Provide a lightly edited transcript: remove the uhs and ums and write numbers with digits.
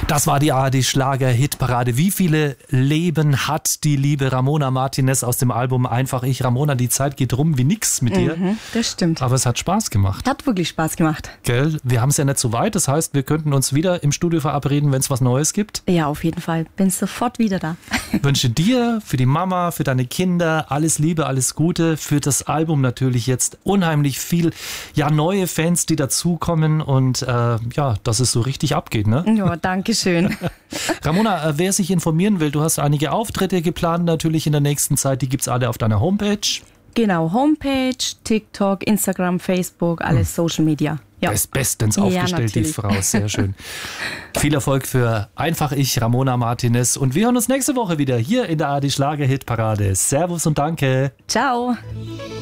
Das war die ARD-Schlager-Hitparade. Wie viele Leben hat die liebe Ramona Martinez aus dem Album Einfach ich? Ramona, die Zeit geht rum wie nix mit dir. Das stimmt. Aber es hat Spaß gemacht. Hat wirklich Spaß gemacht. Gell? Wir haben es ja nicht so weit. Das heißt, wir könnten uns wieder im Studio verabreden, wenn es was Neues gibt. Ja, auf jeden Fall. Bin sofort wieder da. Wünsche dir, für die Mama, für deine Kinder alles Liebe, alles Gute. Für das Album natürlich jetzt unheimlich viel, ja, neue Fans, die dazukommen und dass es so richtig abgeht, ne? Ja, danke schön. Ramona, wer sich informieren will, du hast einige Auftritte geplant natürlich in der nächsten Zeit. Die gibt's alle auf deiner Homepage. Genau, Homepage, TikTok, Instagram, Facebook, alles Social Media. Ja. Bestens aufgestellt, die Frau. Sehr schön. Viel Erfolg für Einfach ich, Ramona Martinez. Und wir hören uns nächste Woche wieder hier in der ARD Schlager-Hitparade. Servus und danke. Ciao.